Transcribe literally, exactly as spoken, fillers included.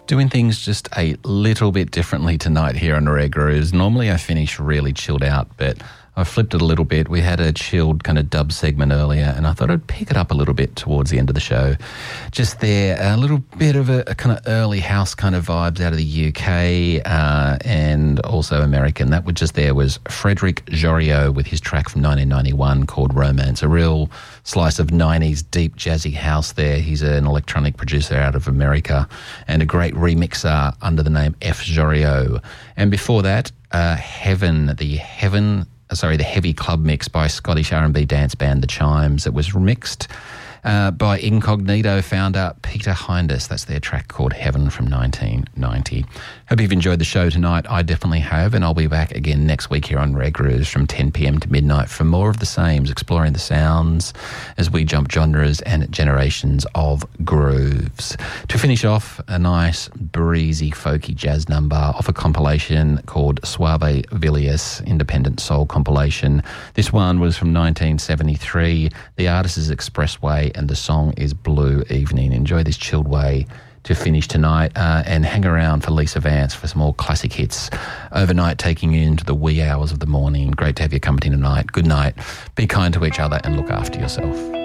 Doing things just a little bit differently tonight here on Rare Grooves. Normally I finish really chilled out, but I flipped it a little bit. We had a chilled kind of dub segment earlier, and I thought I'd pick it up a little bit towards the end of the show. Just there, a little bit of a, a kind of early house kind of vibes out of the U K uh, and also American. That was just there was Frédéric Joriot with his track from nineteen ninety-one called Romance, a real slice of nineties deep jazzy house there. He's an electronic producer out of America and a great remixer under the name F. Joriot. And before that, uh, Heaven, the Heaven... sorry, the Heavy Club Mix by Scottish R and B dance band The Chimes. It was remixed uh, by Incognito founder Peter Hindus. That's their track called Heaven from nineteen ninety. Hope you've enjoyed the show tonight. I definitely have, and I'll be back again next week here on Rare Grooves from ten p.m. to midnight for more of the sames, exploring the sounds as we jump genres and generations of grooves. To finish off, a nice, breezy, folky jazz number off a compilation called Suave Vilius, Independent Soul compilation. This one was from nineteen seventy-three. The artist is Expressway, and the song is Blue Evening. Enjoy this chilled way to finish tonight uh, and hang around for Lisa Vance for some more classic hits overnight, taking you into the wee hours of the morning. Great to have your company tonight. Good night. Be kind to each other and look after yourself.